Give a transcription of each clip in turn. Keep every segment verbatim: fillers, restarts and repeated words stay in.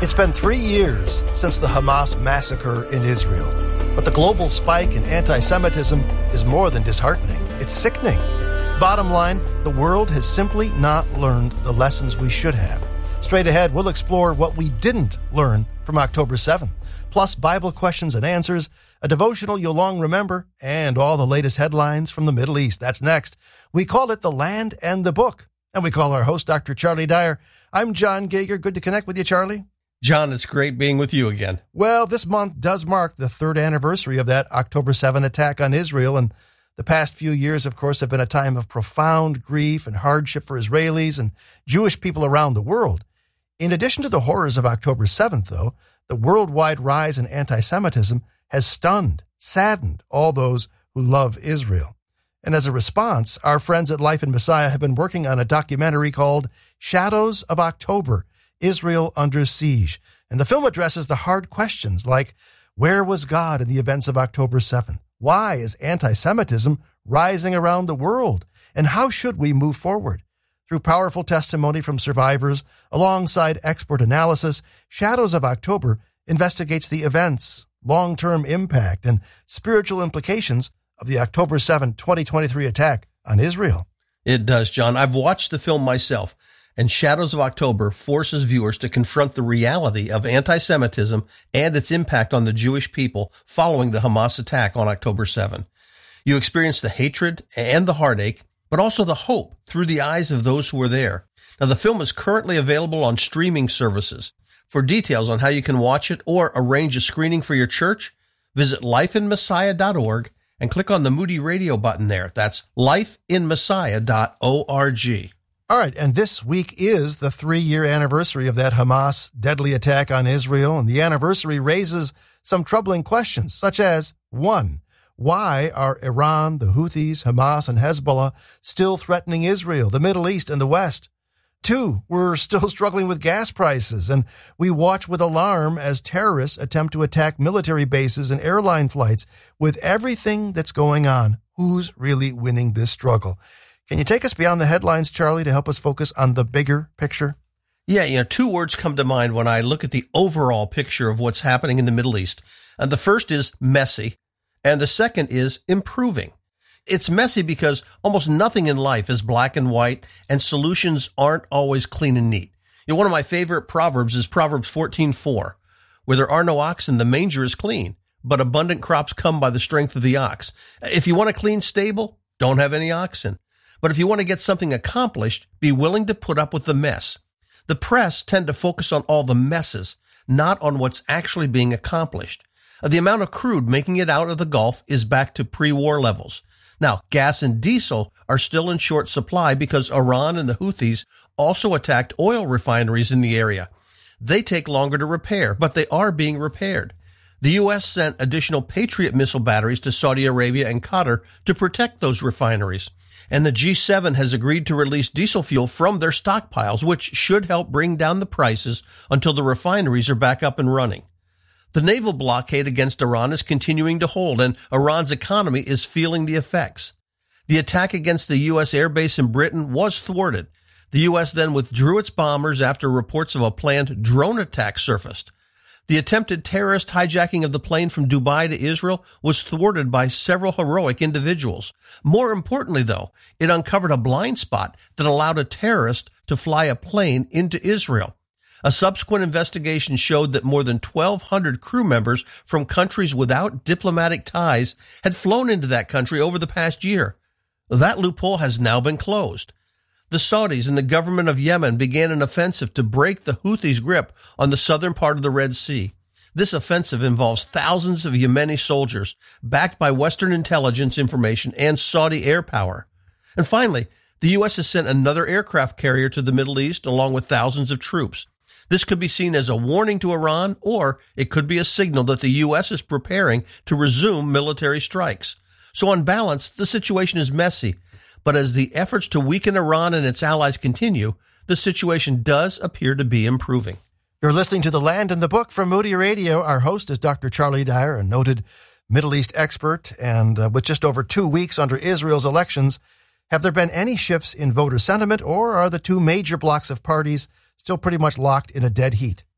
It's been three years since the Hamas massacre in Israel, but the global spike in anti-Semitism is more than disheartening. It's sickening. Bottom line, the world has simply not learned the lessons we should have. Straight ahead, we'll explore what we didn't learn from October seventh, plus Bible questions and answers, a devotional you'll long remember, and all the latest headlines from the Middle East. That's next. We call it The Land and the Book, and we call our host Doctor Charlie Dyer. I'm John Geiger. Good to connect with you, Charlie. John, it's great being with you again. Well, this month does mark the third anniversary of that October seventh attack on Israel, and the past few years, of course, have been a time of profound grief and hardship for Israelis and Jewish people around the world. In addition to the horrors of October seventh, though, the worldwide rise in anti-Semitism has stunned, saddened all those who love Israel. And as a response, our friends at Life in Messiah have been working on a documentary called Shadows of October, Israel Under Siege. And the film addresses the hard questions like, where was God in the events of October seventh? Why is anti-Semitism rising around the world? And how should we move forward? Through powerful testimony from survivors, alongside expert analysis, Shadows of October investigates the events, long-term impact, and spiritual implications of the October seventh, twenty twenty-three attack on Israel. It does, John. I've watched the film myself, and Shadows of October forces viewers to confront the reality of anti-Semitism and its impact on the Jewish people following the Hamas attack on October seventh. You experience the hatred and the heartache, but also the hope through the eyes of those who were there. Now, the film is currently available on streaming services. For details on how you can watch it or arrange a screening for your church, visit life in messiah dot org and click on the Moody Radio button there. That's life in messiah dot org. All right, and this week is the three-year anniversary of that Hamas deadly attack on Israel, and the anniversary raises some troubling questions, such as, one, why are Iran, the Houthis, Hamas, and Hezbollah still threatening Israel, the Middle East, and the West? Two, we're still struggling with gas prices, and we watch with alarm as terrorists attempt to attack military bases and airline flights. With everything that's going on, who's really winning this struggle? Can you take us beyond the headlines, Charlie, to help us focus on the bigger picture? Yeah, you know, two words come to mind when I look at the overall picture of what's happening in the Middle East. And the first is messy, and the second is improving. It's messy because almost nothing in life is black and white, and solutions aren't always clean and neat. You know, one of my favorite proverbs is Proverbs fourteen four, where there are no oxen, the manger is clean, but abundant crops come by the strength of the ox. If you want a clean stable, don't have any oxen. But if you want to get something accomplished, be willing to put up with the mess. The press tend to focus on all the messes, not on what's actually being accomplished. The amount of crude making it out of the Gulf is back to pre-war levels. Now, gas and diesel are still in short supply because Iran and the Houthis also attacked oil refineries in the area. They take longer to repair, but they are being repaired. The U S sent additional Patriot missile batteries to Saudi Arabia and Qatar to protect those refineries. And the G seven has agreed to release diesel fuel from their stockpiles, which should help bring down the prices until the refineries are back up and running. The naval blockade against Iran is continuing to hold, and Iran's economy is feeling the effects. The attack against the U S airbase in Britain was thwarted. The U S then withdrew its bombers after reports of a planned drone attack surfaced. The attempted terrorist hijacking of the plane from Dubai to Israel was thwarted by several heroic individuals. More importantly, though, it uncovered a blind spot that allowed a terrorist to fly a plane into Israel. A subsequent investigation showed that more than twelve hundred crew members from countries without diplomatic ties had flown into that country over the past year. That loophole has now been closed. The Saudis and the government of Yemen began an offensive to break the Houthis' grip on the southern part of the Red Sea. This offensive involves thousands of Yemeni soldiers, backed by Western intelligence information and Saudi air power. And finally, the U S has sent another aircraft carrier to the Middle East along with thousands of troops. This could be seen as a warning to Iran, or it could be a signal that the U S is preparing to resume military strikes. So on balance, the situation is messy. But as the efforts to weaken Iran and its allies continue, the situation does appear to be improving. You're listening to The Land and the Book from Moody Radio. Our host is Doctor Charlie Dyer, a noted Middle East expert. And uh, with just over two weeks under Israel's elections, have there been any shifts in voter sentiment, or are the two major blocks of parties still pretty much locked in a dead heat?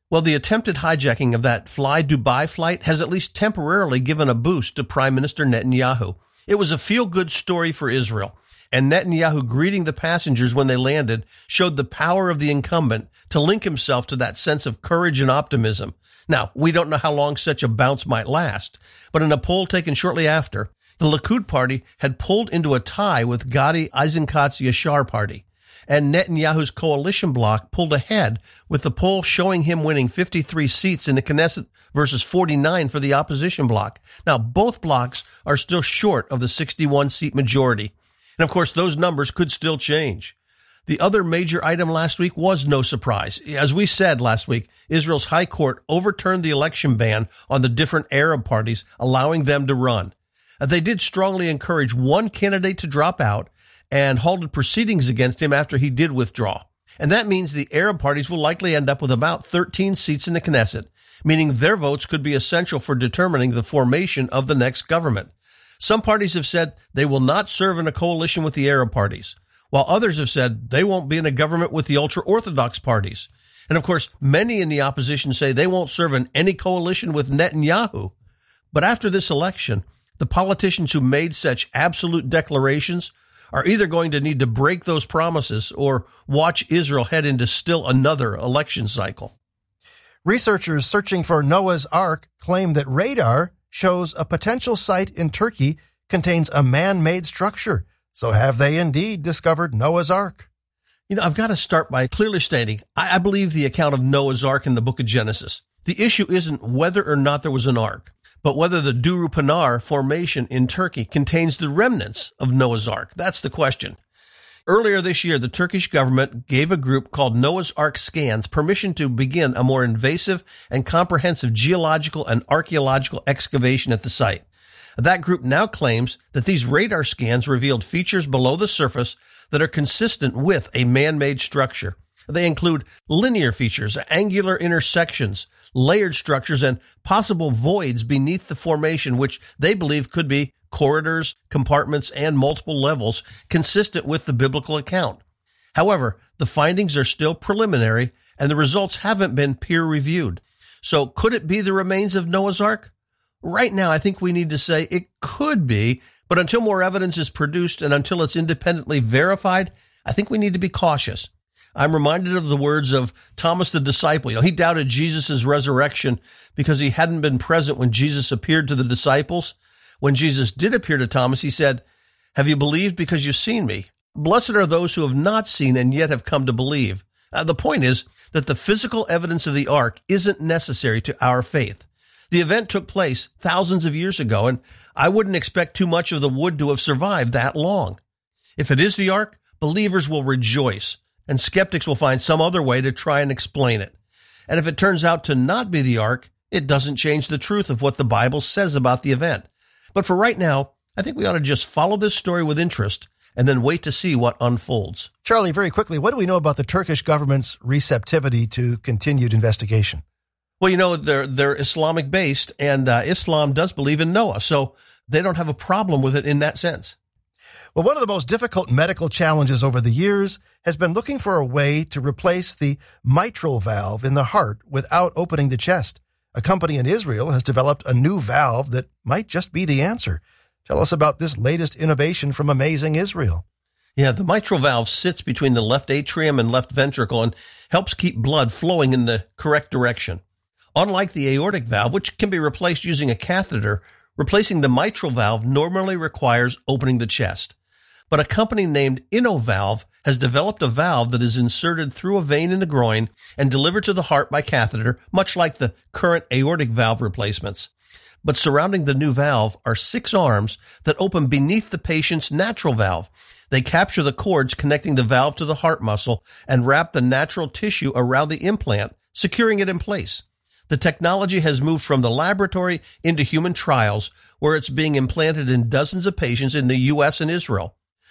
Well, the attempted hijacking of that Fly Dubai flight has at least temporarily given a boost to Prime Minister Netanyahu. It was a feel-good story for Israel, and Netanyahu greeting the passengers when they landed showed the power of the incumbent to link himself to that sense of courage and optimism. Now, we don't know how long such a bounce might last, but in a poll taken shortly after, the Likud party had pulled into a tie with Gadi Eisenkot's Yashar party, and Netanyahu's coalition bloc pulled ahead, with the poll showing him winning fifty-three seats in the Knesset versus forty-nine for the opposition bloc. Now, both blocs are still short of the sixty-one seat majority. And of course, those numbers could still change. The other major item last week was no surprise. As we said last week, Israel's High Court overturned the election ban on the different Arab parties, allowing them to run. They did strongly encourage one candidate to drop out and halted proceedings against him after he did withdraw. And that means the Arab parties will likely end up with about thirteen seats in the Knesset, meaning their votes could be essential for determining the formation of the next government. Some parties have said they will not serve in a coalition with the Arab parties, while others have said they won't be in a government with the ultra-Orthodox parties. And of course, many in the opposition say they won't serve in any coalition with Netanyahu. But after this election, the politicians who made such absolute declarations are either going to need to break those promises or watch Israel head into still another election cycle. Researchers searching for Noah's Ark claim that radar shows a potential site in Turkey contains a man-made structure. So have they indeed discovered Noah's Ark? You know, I've got to start by clearly stating, I, I believe the account of Noah's Ark in the book of Genesis. The issue isn't whether or not there was an ark, but whether the Duru Pinar formation in Turkey contains the remnants of Noah's Ark. That's the question. Earlier this year, the Turkish government gave a group called Noah's Ark Scans permission to begin a more invasive and comprehensive geological and archaeological excavation at the site. That group now claims that these radar scans revealed features below the surface that are consistent with a man-made structure. They include linear features, angular intersections, layered structures, and possible voids beneath the formation, which they believe could be corridors, compartments, and multiple levels consistent with the biblical account. However, the findings are still preliminary, and the results haven't been peer-reviewed. So could it be the remains of Noah's Ark? Right now, I think we need to say it could be, but until more evidence is produced and until it's independently verified, I think we need to be cautious. I'm reminded of the words of Thomas the disciple. You know, he doubted Jesus' resurrection because he hadn't been present when Jesus appeared to the disciples. When Jesus did appear to Thomas, he said, "Have you believed because you've seen me? Blessed are those who have not seen and yet have come to believe." Uh, the point is that the physical evidence of the ark isn't necessary to our faith. The event took place thousands of years ago, and I wouldn't expect too much of the wood to have survived that long. If it is the ark, believers will rejoice, and skeptics will find some other way to try and explain it. And if it turns out to not be the ark, it doesn't change the truth of what the Bible says about the event. But for right now, I think we ought to just follow this story with interest and then wait to see what unfolds. Charlie, very quickly, what do we know about the Turkish government's receptivity to continued investigation? Well, you know, they're they're Islamic based, and uh, Islam does believe in Noah, so they don't have a problem with it in that sense. Well, one of the most difficult medical challenges over the years has been looking for a way to replace the mitral valve in the heart without opening the chest. A company in Israel has developed a new valve that might just be the answer. Tell us about this latest innovation from Amazing Israel. Yeah, the mitral valve sits between the left atrium and left ventricle and helps keep blood flowing in the correct direction. Unlike the aortic valve, which can be replaced using a catheter, replacing the mitral valve normally requires opening the chest. But a company named InnoValve has developed a valve that is inserted through a vein in the groin and delivered to the heart by catheter, much like the current aortic valve replacements. But surrounding the new valve are six arms that open beneath the patient's natural valve. They capture the cords connecting the valve to the heart muscle and wrap the natural tissue around the implant, securing it in place. The technology has moved from the laboratory into human trials, where it's being implanted in dozens of patients in the U S and Israel.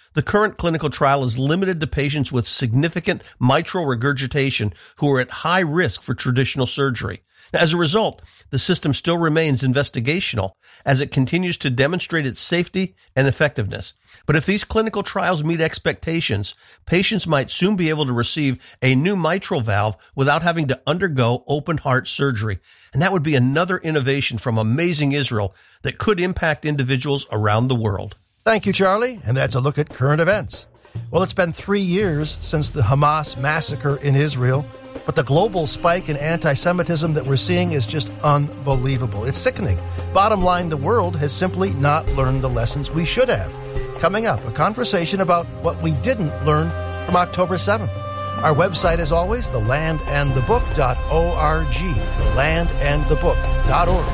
The current clinical trial is limited to patients with significant mitral regurgitation who are at high risk for traditional surgery. As a result, the system still remains investigational as it continues to demonstrate its safety and effectiveness. But if these clinical trials meet expectations, patients might soon be able to receive a new mitral valve without having to undergo open heart surgery. And that would be another innovation from Amazing Israel that could impact individuals around the world. Thank you, Charlie. And that's a look at current events. Well, it's been three years since the Hamas massacre in Israel. But the global spike in anti-Semitism that we're seeing is just unbelievable. It's sickening. Bottom line, the world has simply not learned the lessons we should have. Coming up, a conversation about what we didn't learn from October seventh. Our website, as always, the land and the book dot org. the land and the book dot org.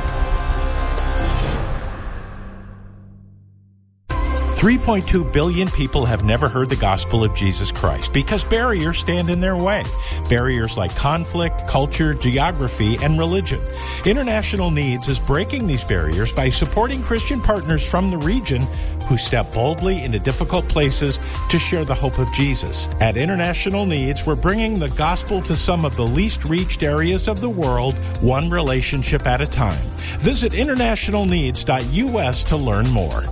three point two billion people have never heard the gospel of Jesus Christ because barriers stand in their way. Barriers like conflict, culture, geography, and religion. International Needs is breaking these barriers by supporting Christian partners from the region who step boldly into difficult places to share the hope of Jesus. At International Needs, we're bringing the gospel to some of the least reached areas of the world, one relationship at a time. Visit international needs dot U S to learn more.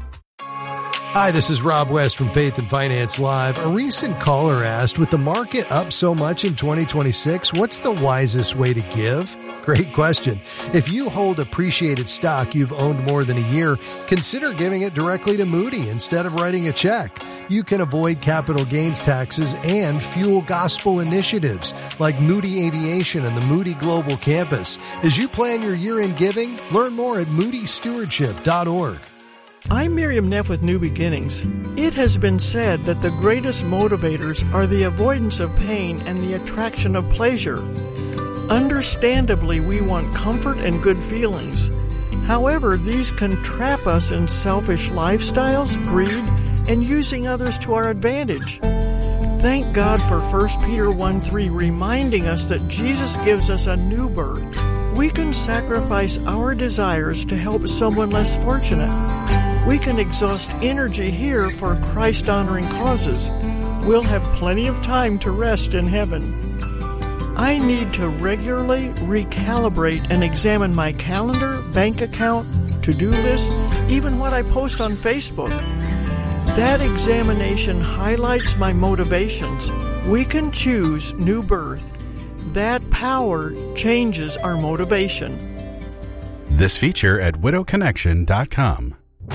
Hi, this is Rob West from Faith and Finance Live. A recent caller asked, with the market up so much in twenty twenty-six, what's the wisest way to give? Great question. If you hold appreciated stock you've owned more than a year, consider giving it directly to Moody instead of writing a check. You can avoid capital gains taxes and fuel gospel initiatives like Moody Aviation and the Moody Global Campus. As you plan your year-end giving, learn more at moody stewardship dot org. I'm Miriam Neff with New Beginnings. It has been said that the greatest motivators are the avoidance of pain and the attraction of pleasure. Understandably, we want comfort and good feelings. However, these can trap us in selfish lifestyles, greed, and using others to our advantage. Thank God for First Peter one three reminding us that Jesus gives us a new birth. We can sacrifice our desires to help someone less fortunate. We can exhaust energy here for Christ-honoring causes. We'll have plenty of time to rest in heaven. I need to regularly recalibrate and examine my calendar, bank account, to-do list, even what I post on Facebook. That examination highlights my motivations. We can choose new birth. That power changes our motivation. This feature at widow connection dot com.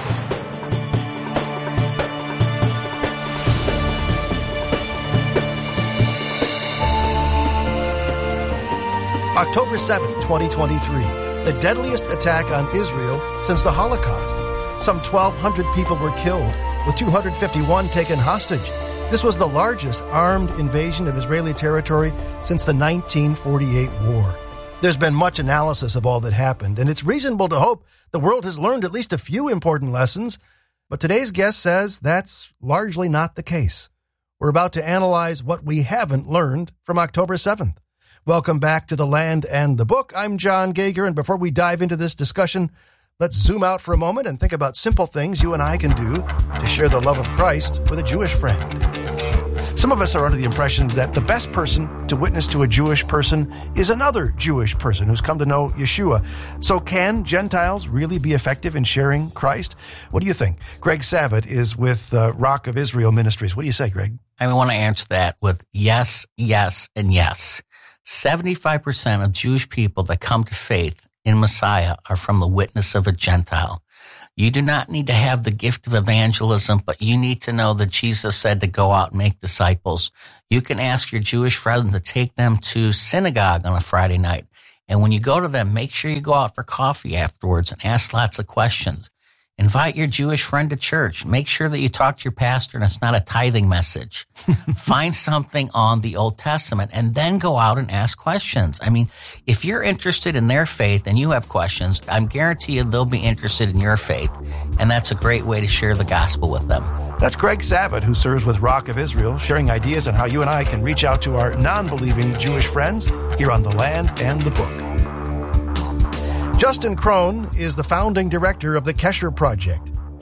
October seventh, twenty twenty-three, the deadliest attack on Israel since the Holocaust. Some twelve hundred people were killed, with two hundred fifty-one taken hostage. This was the largest armed invasion of Israeli territory since the nineteen forty-eight war. There's been much analysis of all that happened, and it's reasonable to hope the world has learned at least a few important lessons. But today's guest says that's largely not the case. We're about to analyze what we haven't learned from October seventh. Welcome back to The Land and the Book. I'm John Gager, and before we dive into this discussion, let's zoom out for a moment and think about simple things you and I can do to share the love of Christ with a Jewish friend. Some of us are under the impression that the best person to witness to a Jewish person is another Jewish person who's come to know Yeshua. So can Gentiles really be effective in sharing Christ? What do you think? Greg Savitt is with uh, Rock of Israel Ministries. What do you say, Greg? I want to answer that with yes, yes, and yes. seventy-five percent of Jewish people that come to faith in Messiah are from the witness of a Gentile. You do not need to have the gift of evangelism, but you need to know that Jesus said to go out and make disciples. You can ask your Jewish friend to take them to synagogue on a Friday night. And when you go to them, make sure you go out for coffee afterwards and ask lots of questions. Invite your Jewish friend to church. Make sure that you talk to your pastor and it's not a tithing message. Find something on the Old Testament and then go out and ask questions. I mean, if you're interested in their faith and you have questions, I'm guarantee you they'll be interested in your faith. And that's a great way to share the gospel with them. That's Greg Savitt, who serves with Rock of Israel, sharing ideas on how you and I can reach out to our non-believing Jewish friends here on The Land and the Book. Justin Krohn is the founding director of the Kesher Project.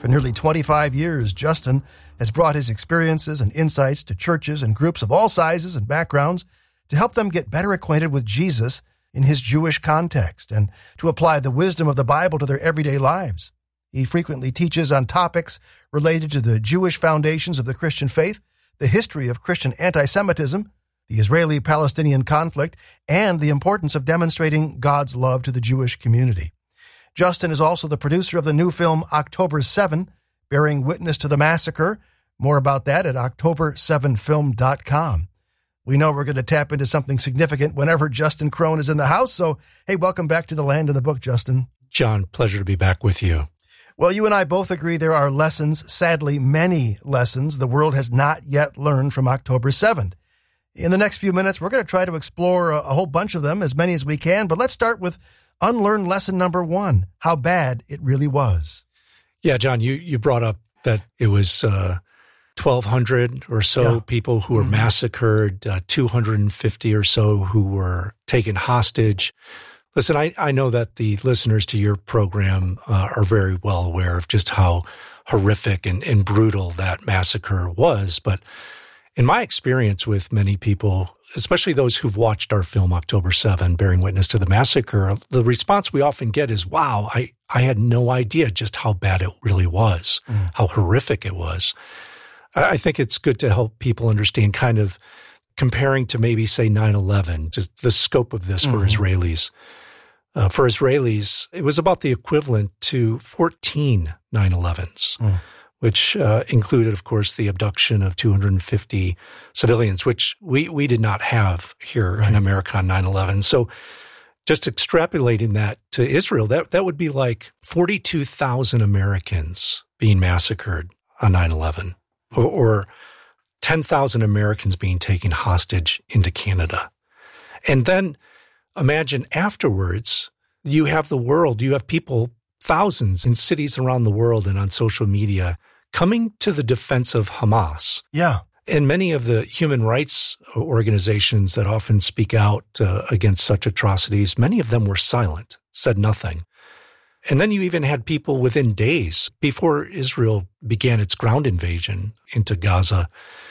For nearly twenty-five years, Justin has brought his experiences and insights to churches and groups of all sizes and backgrounds to help them get better acquainted with Jesus in his Jewish context and to apply the wisdom of the Bible to their everyday lives. He frequently teaches on topics related to the Jewish foundations of the Christian faith, the history of Christian anti-Semitism, the Israeli-Palestinian conflict, and the importance of demonstrating God's love to the Jewish community. Justin is also the producer of the new film October seventh, bearing witness to the massacre. More about that at october seven film dot com. We know we're going to tap into something significant whenever Justin Krohn is in the house. So, hey, welcome back to the Land in the Book, Justin. John, pleasure to be back with you. Well, you and I both agree there are lessons, sadly, many lessons the world has not yet learned from October seventh. In the next few minutes, we're going to try to explore a, a whole bunch of them, as many as we can. But let's start with unlearned lesson number one, how bad it really was. Yeah, John, you, you brought up that it was uh, twelve hundred or so yeah. people who were mm-hmm. massacred, uh, two hundred fifty or so who were taken hostage. Listen, I, I know that the listeners to your program uh, are very well aware of just how horrific and, and brutal that massacre was. But in my experience with many people, especially those who've watched our film October seventh, Bearing Witness to the Massacre, the response we often get is, wow, I, I had no idea just how bad it really was, mm. how horrific it was. I, I think it's good to help people understand kind of comparing to maybe, say, nine eleven, just the scope of this mm-hmm. for Israelis. Uh, for Israelis, it was about the equivalent to fourteen nine elevens. Mm. which uh, included, of course, the abduction of two hundred fifty civilians, which we, we did not have here right. in America on nine eleven. So just extrapolating that to Israel, that, that would be like forty-two thousand Americans being massacred on nine eleven, or, or ten thousand Americans being taken hostage into Canada. And then imagine afterwards, you have the world, you have people, thousands in cities around the world and on social media coming to the defense of Hamas. Yeah. And many of the human rights organizations that often speak out uh, against such atrocities, many of them were silent, said nothing. And then you even had people within days before Israel began its ground invasion into Gaza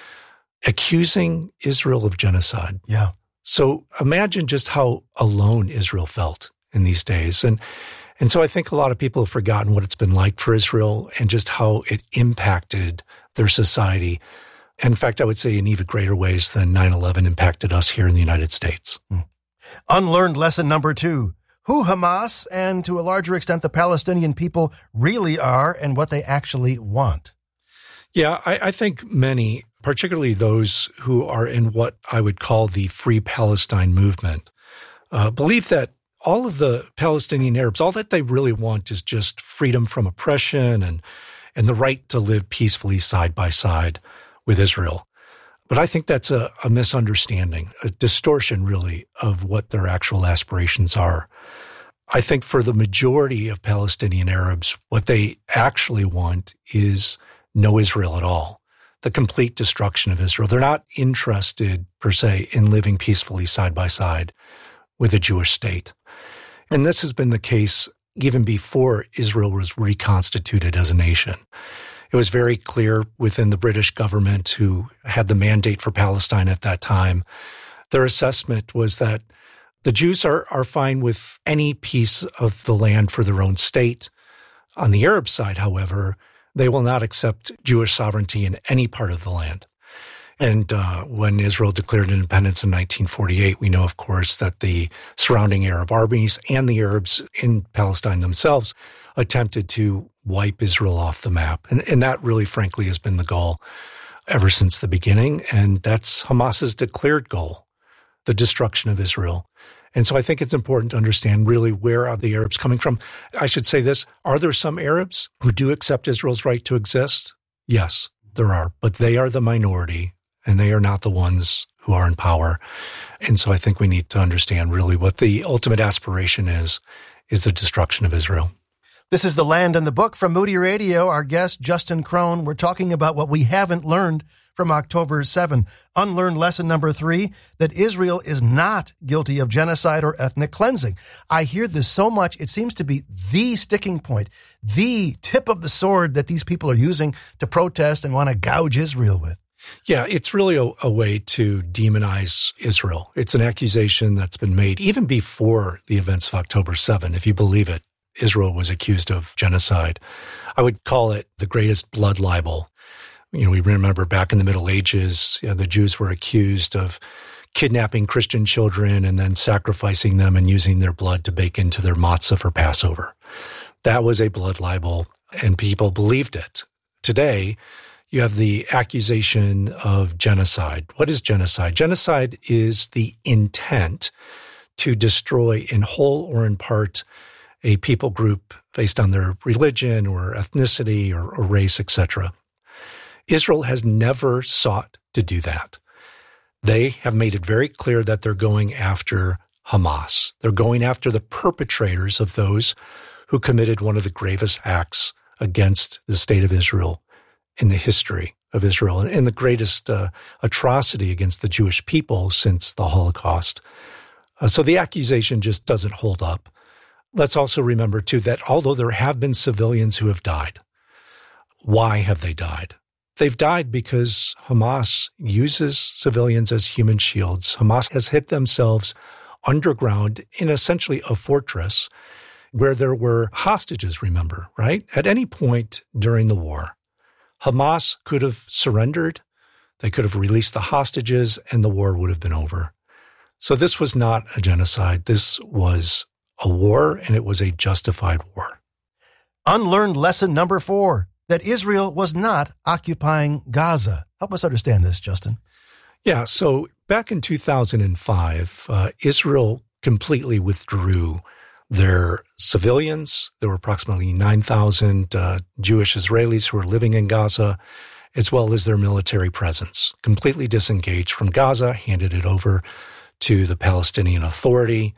accusing Israel of genocide. Yeah. So imagine just how alone Israel felt in these days. And And so I think a lot of people have forgotten what it's been like for Israel and just how it impacted their society. In fact, I would say in even greater ways than nine eleven impacted us here in the United States. Hmm. Unlearned lesson number two, who Hamas and to a larger extent the Palestinian people really are and what they actually want. Yeah, I, I think many, particularly those who are in what I would call the Free Palestine movement, uh, believe that all of the Palestinian Arabs, all that they really want is just freedom from oppression and and the right to live peacefully side by side with Israel. But I think that's a, a misunderstanding, a distortion really of what their actual aspirations are. I think for the majority of Palestinian Arabs, what they actually want is no Israel at all, the complete destruction of Israel. They're not interested, per se, in living peacefully side by side with a Jewish state. And this has been the case even before Israel was reconstituted as a nation. It was very clear within the British government, who had the mandate for Palestine at that time. Their assessment was that the Jews are, are fine with any piece of the land for their own state. On the Arab side, however, they will not accept Jewish sovereignty in any part of the land. And uh, when Israel declared independence in nineteen forty-eight, we know, of course, that the surrounding Arab armies and the Arabs in Palestine themselves attempted to wipe Israel off the map. And, and that really, frankly, has been the goal ever since the beginning. And that's Hamas's declared goal, the destruction of Israel. And so I think it's important to understand really where are the Arabs coming from. I should say this, are there some Arabs who do accept Israel's right to exist? Yes, there are, but they are the minority. And they are not the ones who are in power. And so I think we need to understand really what the ultimate aspiration is, is the destruction of Israel. This is The Land and the Book from Moody Radio. Our guest, Justin Krohn. We're talking about what we haven't learned from October seventh. Unlearned lesson number three, that Israel is not guilty of genocide or ethnic cleansing. I hear this so much. It seems to be the sticking point, the tip of the sword that these people are using to protest and want to gouge Israel with. Yeah, it's really a, a way to demonize Israel. It's an accusation that's been made even before the events of October seventh. If you believe it, Israel was accused of genocide. I would call it the greatest blood libel. You know, we remember back in the Middle Ages, you know, the Jews were accused of kidnapping Christian children and then sacrificing them and using their blood to bake into their matzah for Passover. That was a blood libel, and people believed it. Today, you have the accusation of genocide. What is genocide? Genocide is the intent to destroy in whole or in part a people group based on their religion or ethnicity or, or race, et cetera. Israel has never sought to do that. They have made it very clear that they're going after Hamas. They're going after the perpetrators of those who committed one of the gravest acts against the state of Israel in the history of Israel, and the greatest uh, atrocity against the Jewish people since the Holocaust. Uh, so the accusation just doesn't hold up. Let's also remember, too, that although there have been civilians who have died, why have they died? They've died because Hamas uses civilians as human shields. Hamas has hid themselves underground in essentially a fortress where there were hostages, remember, right? At any point during the war, Hamas could have surrendered, they could have released the hostages, and the war would have been over. So this was not a genocide. This was a war, and it was a justified war. Unlearned lesson number four, that Israel was not occupying Gaza. Help us understand this, Justin. Yeah, so back in two thousand five, uh, Israel completely withdrew their civilians. There were approximately nine thousand uh, Jewish Israelis who were living in Gaza, as well as their military presence. Completely disengaged from Gaza, handed it over to the Palestinian Authority.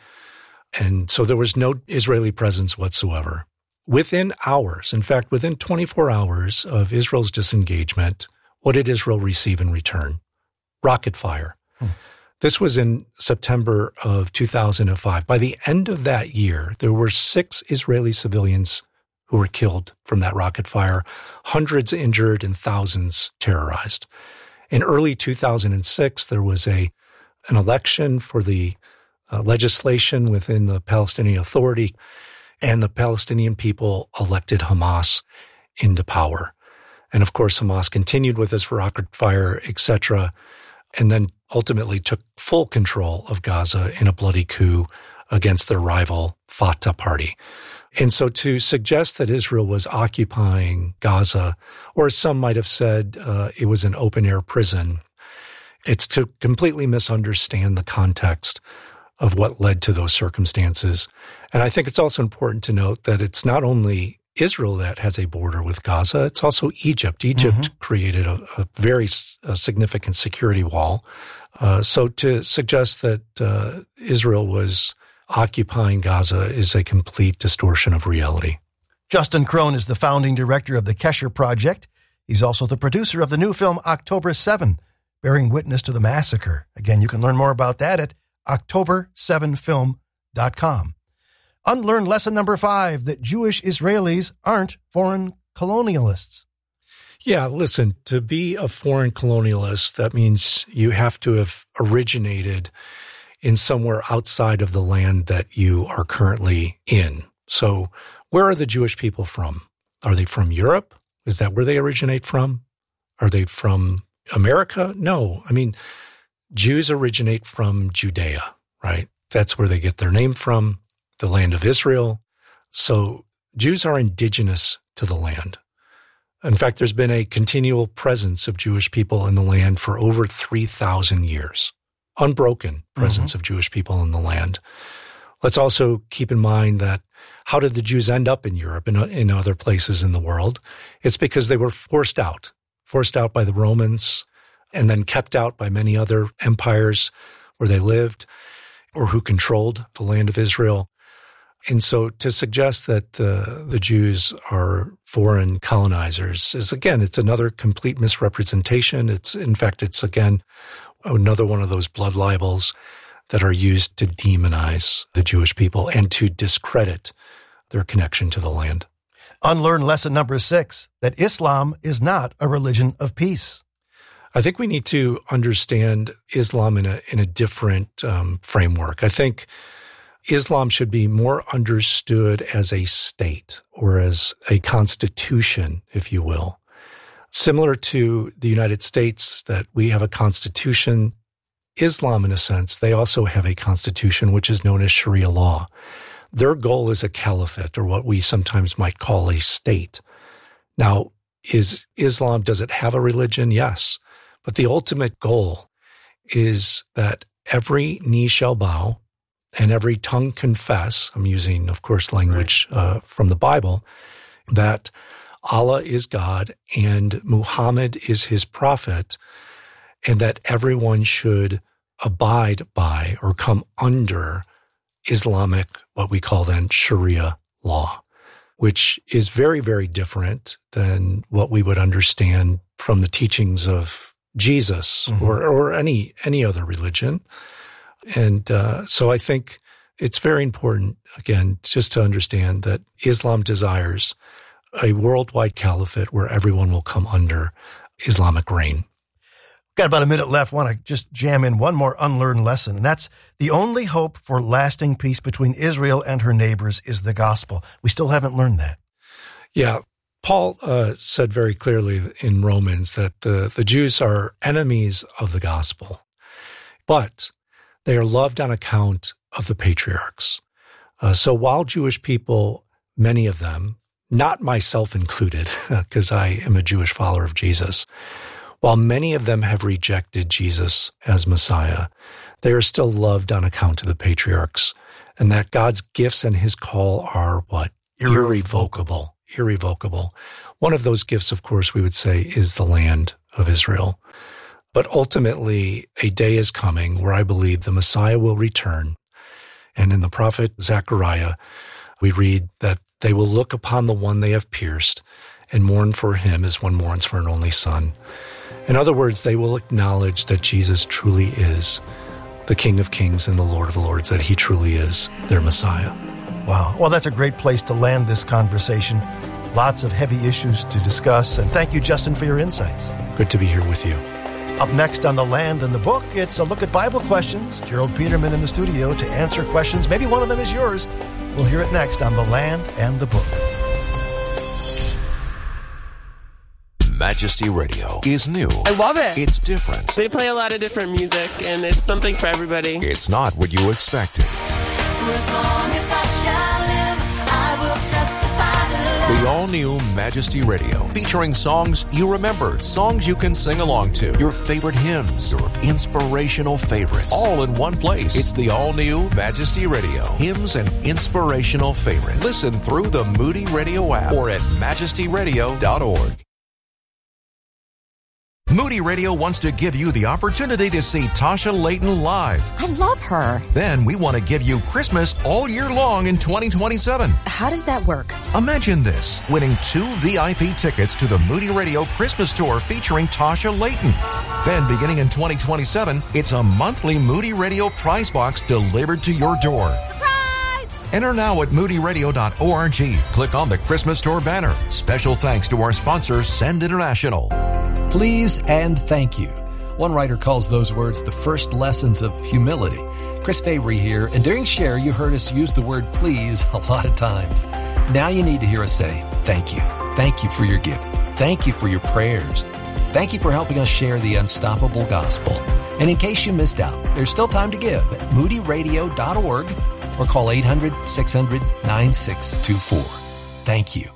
And so there was no Israeli presence whatsoever. Within hours, in fact, within twenty-four hours of Israel's disengagement, what did Israel receive in return? Rocket fire. Hmm. This was in September of two thousand five. By the end of that year, there were six Israeli civilians who were killed from that rocket fire, hundreds injured and thousands terrorized. In early two thousand six, there was a an election for the uh, legislation within the Palestinian Authority, and the Palestinian people elected Hamas into power. And of course, Hamas continued with this rocket fire, et cetera, and then ultimately took full control of Gaza in a bloody coup against their rival Fatah party. And so to suggest that Israel was occupying Gaza, or as some might have said, uh, it was an open-air prison, it's to completely misunderstand the context of what led to those circumstances. And I think it's also important to note that it's not only Israel that has a border with Gaza, it's also Egypt. Egypt mm-hmm. created a, a very a significant security wall. Uh, so to suggest that uh, Israel was occupying Gaza is a complete distortion of reality. Justin Krohn is the founding director of the Kesher Project. He's also the producer of the new film October seventh, bearing witness to the massacre. Again, you can learn more about that at october seven film dot com. Unlearned lesson number five, that Jewish Israelis aren't foreign colonialists. Yeah, listen, to be a foreign colonialist, that means you have to have originated in somewhere outside of the land that you are currently in. So where are the Jewish people from? Are they from Europe? Is that where they originate from? Are they from America? No. I mean, Jews originate from Judea, right? That's where they get their name from, the land of Israel. So Jews are indigenous to the land. In fact, there's been a continual presence of Jewish people in the land for over three thousand years. Unbroken presence mm-hmm. of Jewish people in the land. Let's also keep in mind that how did the Jews end up in Europe and in other places in the world? It's because they were forced out, forced out by the Romans, and then kept out by many other empires where they lived or who controlled the land of Israel. And so to suggest that uh, the Jews are foreign colonizers is, again, it's another complete misrepresentation. It's, in fact, it's, again, another one of those blood libels that are used to demonize the Jewish people and to discredit their connection to the land. Unlearn lesson number six, that Islam is not a religion of peace. I think we need to understand Islam in a in a different um, framework. I think Islam should be more understood as a state or as a constitution, if you will. Similar to the United States, that we have a constitution, Islam, in a sense, they also have a constitution which is known as Sharia law. Their goal is a caliphate, or what we sometimes might call a state. Now, is Islam, does it have a religion? Yes. But the ultimate goal is that every knee shall bow and every tongue confess, I'm using, of course, language uh, from the Bible, that Allah is God and Muhammad is his prophet, and that everyone should abide by or come under Islamic, what we call then Sharia law, which is very, very different than what we would understand from the teachings of Jesus mm-hmm. or, or any any other religion. And uh, so I think it's very important, again, just to understand that Islam desires a worldwide caliphate where everyone will come under Islamic reign. Got about a minute left. Want to just jam in one more unlearned lesson, and that's the only hope for lasting peace between Israel and her neighbors is the gospel. We still haven't learned that. Yeah. Paul uh, said very clearly in Romans that the, the Jews are enemies of the gospel, but they are loved on account of the patriarchs. Uh, so while Jewish people, many of them, not myself included, because I am a Jewish follower of Jesus, while many of them have rejected Jesus as Messiah, they are still loved on account of the patriarchs, and that God's gifts and his call are what? Irrevocable. Irrevocable. One of those gifts, of course, we would say is the land of Israel. But ultimately, a day is coming where I believe the Messiah will return. And in the prophet Zechariah, we read that they will look upon the one they have pierced and mourn for him as one mourns for an only son. In other words, they will acknowledge that Jesus truly is the King of Kings and the Lord of Lords, that he truly is their Messiah. Wow. Well, that's a great place to land this conversation. Lots of heavy issues to discuss. And thank you, Justin, for your insights. Good to be here with you. Up next on The Land and the Book, it's a look at Bible questions. Gerald Peterman in the studio to answer questions. Maybe one of them is yours. We'll hear it next on The Land and the Book. Majesty Radio is new. I love it. It's different. They play a lot of different music, and it's something for everybody. It's not what you expected. For as long as I shall live, I will testify to love. The all-new Majesty Radio, featuring songs you remember, songs you can sing along to, your favorite hymns or inspirational favorites, all in one place. It's the all-new Majesty Radio, hymns and inspirational favorites. Listen through the Moody Radio app or at majesty radio dot org. Moody Radio wants to give you the opportunity to see Tasha Layton live. I love her. Then we want to give you Christmas all year long in twenty twenty-seven. How does that work? Imagine this, winning two V I P tickets to the Moody Radio Christmas Tour featuring Tasha Layton. Then beginning in twenty twenty-seven, it's a monthly Moody Radio prize box delivered to your door. Surprise! Enter now at moody radio dot org. Click on the Christmas Tour banner. Special thanks to our sponsor, Send International. Please and thank you. One writer calls those words the first lessons of humility. Chris Fabry here, and during Share, you heard us use the word please a lot of times. Now you need to hear us say thank you. Thank you for your gift. Thank you for your prayers. Thank you for helping us share the unstoppable gospel. And in case you missed out, there's still time to give at moody radio dot org or call eight hundred, six hundred, nine six two four. Thank you.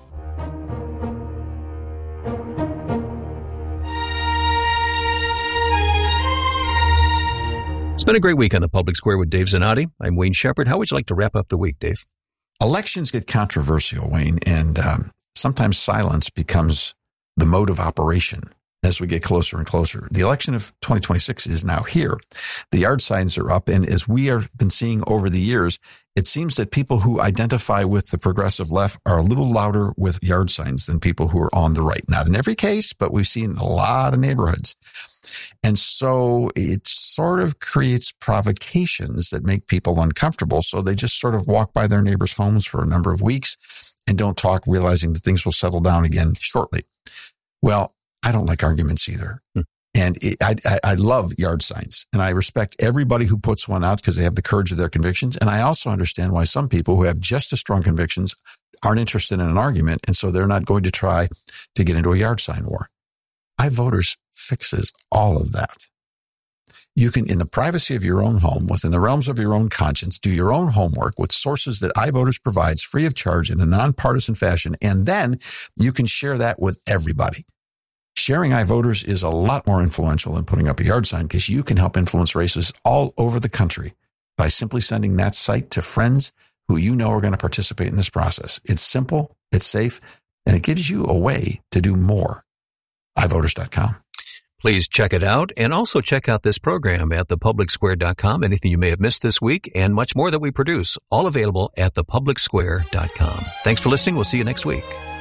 It's been a great week on the Public Square with Dave Zanotti. I'm Wayne Shepherd. How would you like to wrap up the week, Dave? Elections get controversial, Wayne, and um, sometimes silence becomes the mode of operation. as we get closer and closer. The election of twenty twenty-six is now here. The yard signs are up, and as we have been seeing over the years, it seems that people who identify with the progressive left are a little louder with yard signs than people who are on the right. Not in every case, but we've seen a lot of neighborhoods. And so it sort of creates provocations that make people uncomfortable. So they just sort of walk by their neighbors' homes for a number of weeks and don't talk, realizing that things will settle down again shortly. Well, I don't like arguments either. Hmm. And it, I, I, I love yard signs, and I respect everybody who puts one out because they have the courage of their convictions. And I also understand why some people who have just as strong convictions aren't interested in an argument, and so they're not going to try to get into a yard sign war. iVoters fixes all of that. You can, in the privacy of your own home, within the realms of your own conscience, do your own homework with sources that iVoters provides free of charge in a nonpartisan fashion, and then you can share that with everybody. Sharing iVoters is a lot more influential than putting up a yard sign because you can help influence races all over the country by simply sending that site to friends who you know are going to participate in this process. It's simple, it's safe, and it gives you a way to do more. i voters dot com. Please check it out, and also check out this program at the public square dot com. Anything you may have missed this week and much more that we produce, all available at the public square dot com. Thanks for listening. We'll see you next week.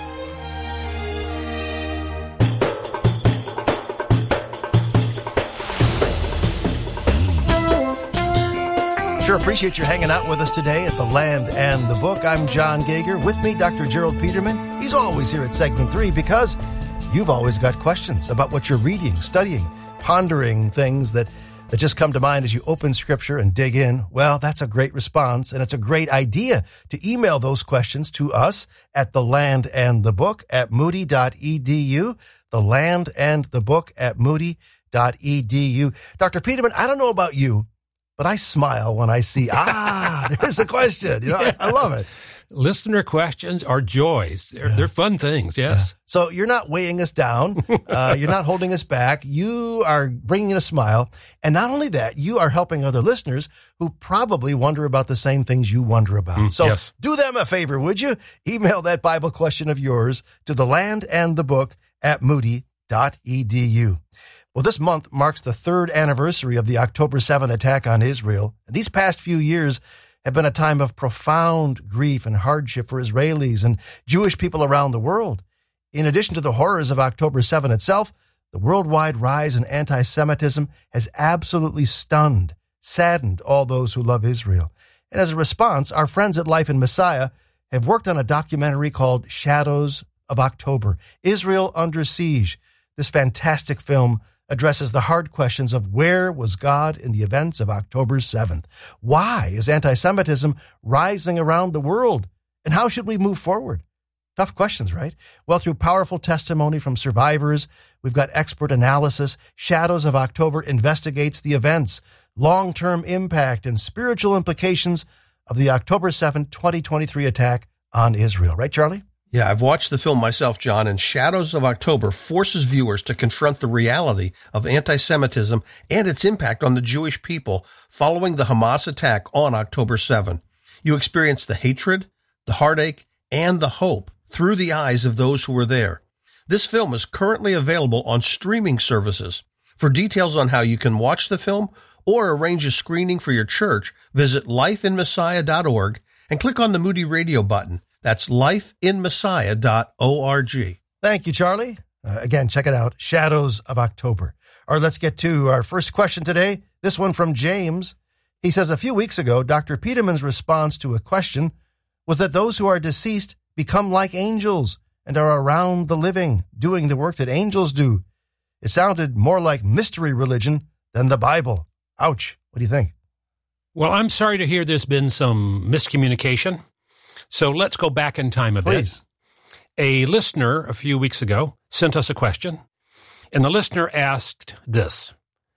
Sure appreciate you hanging out with us today at The Land and the Book. I'm John Gager. With me, Doctor Gerald Peterman. He's always here at segment three because you've always got questions about what you're reading, studying, pondering things that, that just come to mind as you open Scripture and dig in. Well, that's a great response, and it's a great idea to email those questions to us at The Land and the Book at moody dot e d u. The Land and the Book at moody dot e d u. Doctor Peterman, I don't know about you, but I smile when I see, ah, there's a question. You know, I, I love it. Listener questions are joys. They're, yeah. they're fun things, yes. Yeah. So you're not weighing us down. Uh, you're not holding us back. You are bringing a smile. And not only that, you are helping other listeners who probably wonder about the same things you wonder about. Mm, so yes. do them a favor, would you? Email that Bible question of yours to The Land and the Book at moody dot e d u. Well, this month marks the third anniversary of the October seventh attack on Israel. And these past few years have been a time of profound grief and hardship for Israelis and Jewish people around the world. In addition to the horrors of October seventh itself, the worldwide rise in anti-Semitism has absolutely stunned, saddened all those who love Israel. And as a response, our friends at Life in Messiah have worked on a documentary called Shadows of October, Israel Under Siege. This fantastic film addresses the hard questions of where was God in the events of October seventh? Why is anti-Semitism rising around the world? And how should we move forward? Tough questions, right? Well, through powerful testimony from survivors, we've got expert analysis. Shadows of October investigates the events, long-term impact, and spiritual implications of the October seventh, twenty twenty-three attack on Israel. Right, Charlie? Yeah, I've watched the film myself, John, and Shadows of October forces viewers to confront the reality of anti-Semitism and its impact on the Jewish people following the Hamas attack on October seventh. You experience the hatred, the heartache, and the hope through the eyes of those who were there. This film is currently available on streaming services. For details on how you can watch the film or arrange a screening for your church, visit life in messiah dot org and click on the Moody Radio button. That's life in messiah dot org. Thank you, Charlie. Uh, again, check it out, Shadows of October. All right, let's get to our first question today. This one from James. He says, a few weeks ago, Doctor Peterman's response to a question was that those who are deceased become like angels and are around the living, doing the work that angels do. It sounded more like mystery religion than the Bible. Ouch. What do you think? Well, I'm sorry to hear there's been some miscommunication. So let's go back in time a Please. bit. A listener a few weeks ago sent us a question, and the listener asked this: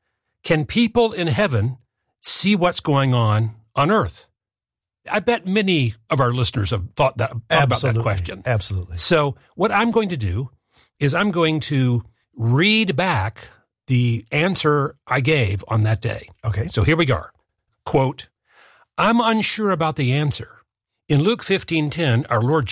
can people in heaven see what's going on on earth? I bet many of our listeners have thought that thought about that question. Absolutely. So what I'm going to do is I'm going to read back the answer I gave on that day. Okay. So here we go. Quote, I'm unsure about the answer. In Luke fifteen ten, our Lord